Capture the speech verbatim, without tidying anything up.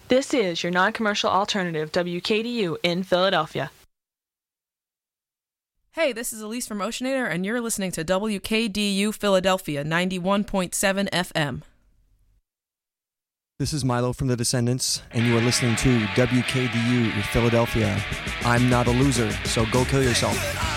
This is your non-commercial alternative, W K D U in Philadelphia. Hey, this is Elise from Oceanator, and you're listening to W K D U Philadelphia, ninety-one point seven F M. This is Milo from The Descendants, and you are listening to W K D U in Philadelphia. I'm not a loser, so go kill yourself.